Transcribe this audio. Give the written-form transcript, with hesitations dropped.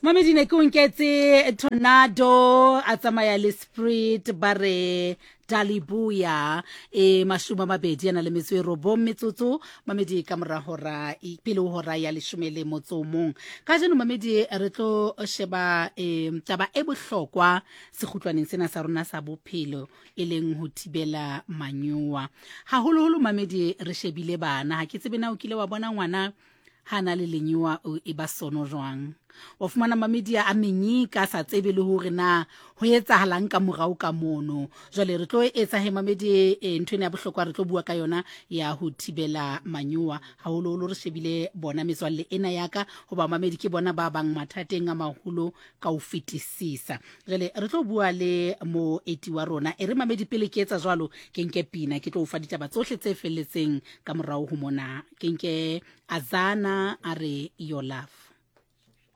Mamedine ko nketse tornado a tsamaya le spirit ba re Dalibuya mashuma mabedi yana le metso e robong metsotso mamedi ka mora hora pele hora ya 11 ka jeno mamedi re tlo sheba taba e bohlokwa sekhutlwaneng sena sa rona sa bophelo e leng ho thibela manyowa haholoholo mamedi re shebile bana ha ke tsebe na o kile wa bona ngwana hana le lenyowa e ba sono jwang o fumana mamedia a menyika sa tsebe le hore na ho etsahalang ka morao ka mono jwale re tlo etsa he mamedi nthwena ya bohlokwa re tlo bua ka yona ya ho thibela manyowa haholoholo re shebile bona metswalle ena yaka hoba mamedi ke bona ba bang mathateng a maholo ka ho fetisisa jwale re tlo bua le moeti wa rona e re mamedi pele ke etsa jwalo ke nke pina ke tlo o fa ditaba tsohle tse felletseng ka morao ho mona ke nke Azana are your love.